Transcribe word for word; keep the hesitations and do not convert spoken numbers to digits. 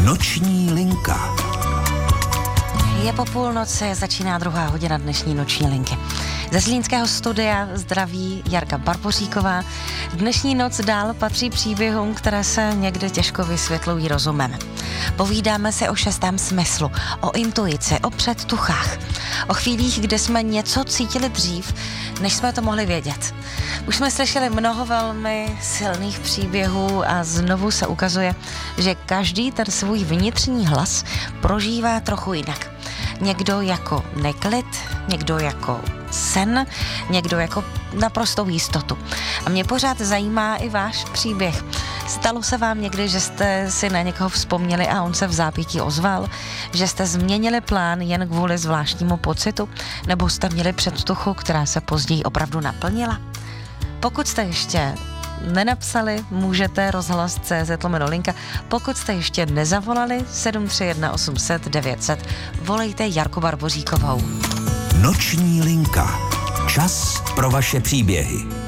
Noční linka. Je po půlnoci, začíná druhá hodina dnešní noční linky. Ze zlínského studia zdraví Jarka Barboříková. Dnešní noc dál patří příběhům, které se někdy těžko vysvětlují rozumem. Povídáme si o šestém smyslu, o intuici, o předtuchách, o chvílích, kdy jsme něco cítili dřív, než jsme to mohli vědět. Už jsme slyšeli mnoho velmi silných příběhů a znovu se ukazuje, že každý ten svůj vnitřní hlas prožívá trochu jinak. Někdo jako neklid, někdo jako sen, někdo jako naprostou jistotu. A mě pořád zajímá i váš příběh. Stalo se vám někdy, že jste si na někoho vzpomněli a on se v zápětí ozval? Že jste změnili plán jen kvůli zvláštnímu pocitu? Nebo jste měli předtuchu, která se později opravdu naplnila? Pokud jste ještě nenapsali, můžete rozhlas tečka cé zet lomeno linka. Pokud jste ještě nezavolali sedm tři jedna osm set devět set, volejte Jarku Barboříkovou. Noční linka. Čas pro vaše příběhy.